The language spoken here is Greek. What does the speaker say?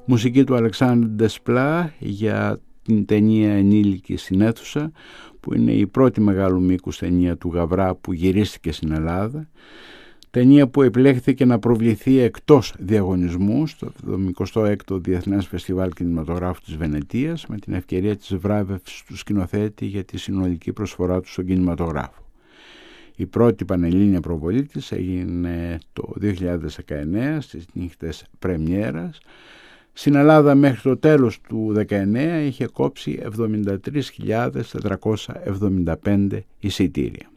Μουσική του Αλεξάνδρ Ντεσπλά για την ταινία «Ενήλικη στην αίθουσα», που είναι η πρώτη μεγάλου μήκους ταινία του Γαβρά που γυρίστηκε στην Ελλάδα. Ταινία που επιλέχθηκε να προβληθεί εκτός διαγωνισμού στο 76ο Διεθνές Φεστιβάλ Κινηματογράφου της Βενετίας, με την ευκαιρία της βράβευσης του σκηνοθέτη για τη συνολική προσφορά του στον κινηματογράφο. Η πρώτη πανελλήνια προβολή της έγινε το 2019 στις νύχτες πρεμιέρας. Στην Ελλάδα μέχρι το τέλος του 2019 είχε κόψει 73.475 εισιτήρια.